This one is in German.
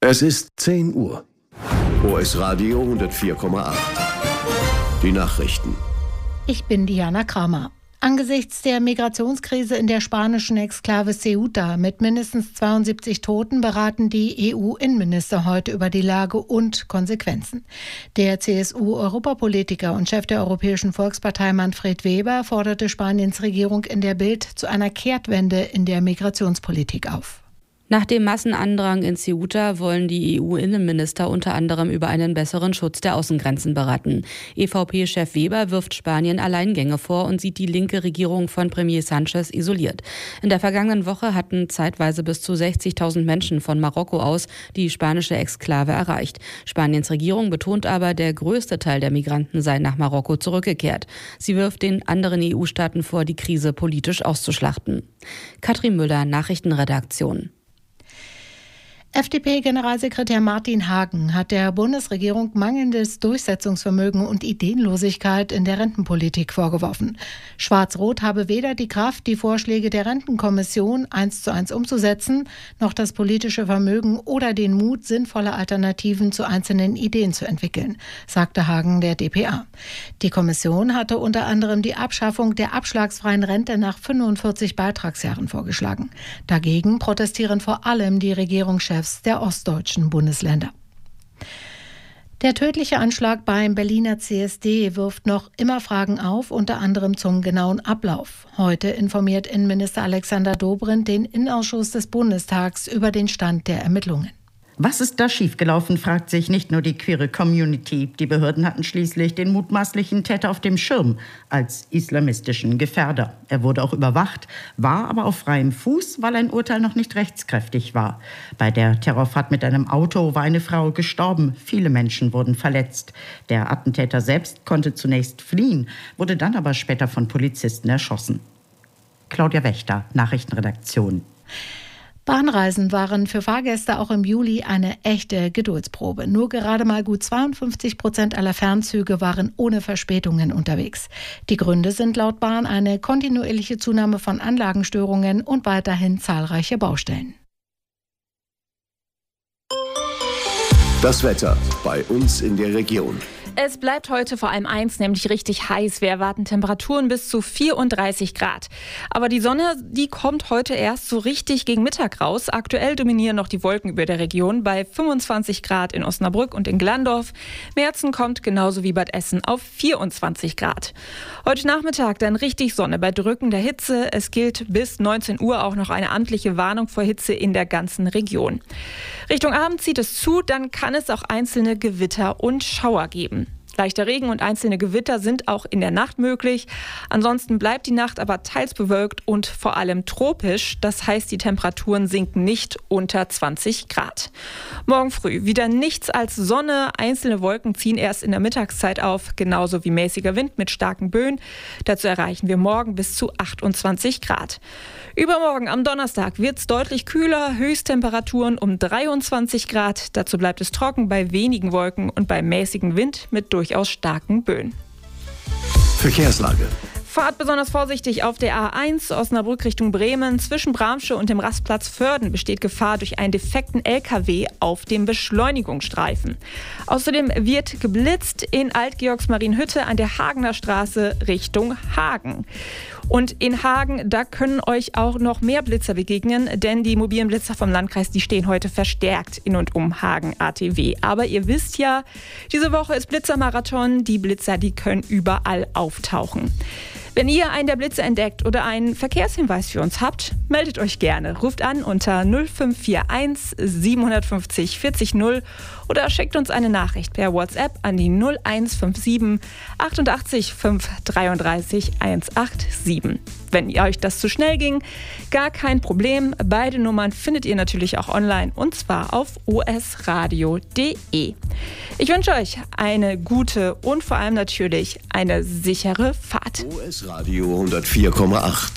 Es ist 10 Uhr. OS Radio 104,8. Die Nachrichten. Ich bin Diana Kramer. Angesichts der Migrationskrise in der spanischen Exklave Ceuta mit mindestens 72 Toten beraten die EU-Innenminister heute über die Lage und Konsequenzen. Der CSU-Europapolitiker und Chef der Europäischen Volkspartei Manfred Weber forderte Spaniens Regierung in der Bild zu einer Kehrtwende in der Migrationspolitik auf. Nach dem Massenandrang in Ceuta wollen die EU-Innenminister unter anderem über einen besseren Schutz der Außengrenzen beraten. EVP-Chef Weber wirft Spanien Alleingänge vor und sieht die linke Regierung von Premier Sánchez isoliert. In der vergangenen Woche hatten zeitweise bis zu 60.000 Menschen von Marokko aus die spanische Exklave erreicht. Spaniens Regierung betont aber, der größte Teil der Migranten sei nach Marokko zurückgekehrt. Sie wirft den anderen EU-Staaten vor, die Krise politisch auszuschlachten. Katrin Müller, Nachrichtenredaktion. FDP-Generalsekretär Martin Hagen hat der Bundesregierung mangelndes Durchsetzungsvermögen und Ideenlosigkeit in der Rentenpolitik vorgeworfen. Schwarz-Rot habe weder die Kraft, die Vorschläge der Rentenkommission 1:1 umzusetzen, noch das politische Vermögen oder den Mut, sinnvolle Alternativen zu einzelnen Ideen zu entwickeln, sagte Hagen der dpa. Die Kommission hatte unter anderem die Abschaffung der abschlagsfreien Rente nach 45 Beitragsjahren vorgeschlagen. Dagegen protestieren vor allem die Regierungschefs der ostdeutschen Bundesländer. Der tödliche Anschlag beim Berliner CSD wirft noch immer Fragen auf, unter anderem zum genauen Ablauf. Heute informiert Innenminister Alexander Dobrindt den Innenausschuss des Bundestags über den Stand der Ermittlungen. Was ist da schiefgelaufen, fragt sich nicht nur die queere Community. Die Behörden hatten schließlich den mutmaßlichen Täter auf dem Schirm als islamistischen Gefährder. Er wurde auch überwacht, war aber auf freiem Fuß, weil ein Urteil noch nicht rechtskräftig war. Bei der Terrorfahrt mit einem Auto war eine Frau gestorben. Viele Menschen wurden verletzt. Der Attentäter selbst konnte zunächst fliehen, wurde dann aber später von Polizisten erschossen. Claudia Wächter, Nachrichtenredaktion. Bahnreisen waren für Fahrgäste auch im Juli eine echte Geduldsprobe. Nur gerade mal gut 52% aller Fernzüge waren ohne Verspätungen unterwegs. Die Gründe sind laut Bahn eine kontinuierliche Zunahme von Anlagenstörungen und weiterhin zahlreiche Baustellen. Das Wetter bei uns in der Region. Es bleibt heute vor allem eins, nämlich richtig heiß. Wir erwarten Temperaturen bis zu 34 Grad. Aber die Sonne, die kommt heute erst so richtig gegen Mittag raus. Aktuell dominieren noch die Wolken über der Region bei 25 Grad in Osnabrück und in Glandorf. Merzen kommt genauso wie Bad Essen auf 24 Grad. Heute Nachmittag dann richtig Sonne bei drückender Hitze. Es gilt bis 19 Uhr auch noch eine amtliche Warnung vor Hitze in der ganzen Region. Richtung Abend zieht es zu, dann kann es auch einzelne Gewitter und Schauer geben. Leichter Regen und einzelne Gewitter sind auch in der Nacht möglich. Ansonsten bleibt die Nacht aber teils bewölkt und vor allem tropisch. Das heißt, die Temperaturen sinken nicht unter 20 Grad. Morgen früh wieder nichts als Sonne. Einzelne Wolken ziehen erst in der Mittagszeit auf, genauso wie mäßiger Wind mit starken Böen. Dazu erreichen wir morgen bis zu 28 Grad. Übermorgen am Donnerstag wird es deutlich kühler, Höchsttemperaturen um 23 Grad. Dazu bleibt es trocken bei wenigen Wolken und bei mäßigem Wind mit durchaus starken Böen. Verkehrslage. Fahrt besonders vorsichtig auf der A1 Osnabrück Richtung Bremen. Zwischen Bramsche und dem Rastplatz Vörden besteht Gefahr durch einen defekten LKW auf dem Beschleunigungsstreifen. Außerdem wird geblitzt in Alt-Georgs-Marienhütte an der Hagener Straße Richtung Hagen. Und in Hagen, da können euch auch noch mehr Blitzer begegnen, denn die mobilen Blitzer vom Landkreis, die stehen heute verstärkt in und um Hagen ATW. Aber ihr wisst ja, diese Woche ist Blitzermarathon. Die Blitzer, die können überall auftauchen. Wenn ihr einen der Blitze entdeckt oder einen Verkehrshinweis für uns habt, meldet euch gerne. Ruft an unter 0541 750 40 0 oder schickt uns eine Nachricht per WhatsApp an die 0157 88 533 187. Wenn euch das zu schnell ging, gar kein Problem. Beide Nummern findet ihr natürlich auch online und zwar auf osradio.de. Ich wünsche euch eine gute und vor allem natürlich eine sichere Fahrt. OS Radio 104,8.